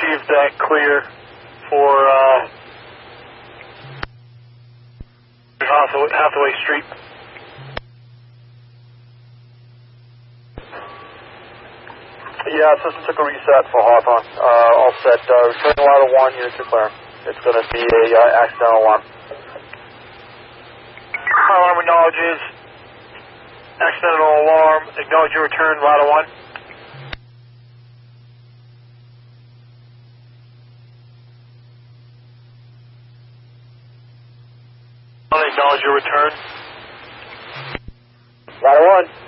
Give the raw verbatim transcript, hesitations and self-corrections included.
received that clear for uh, Hathaway, Hathaway Street. Yeah, system took a reset for Hawthorne. Uh, all set. Uh, return ladder one, units are clear. It's going to be a uh, accidental alarm. Alarm acknowledges. Accidental alarm. Acknowledge your return, ladder one. Acknowledge your return. Ladder one.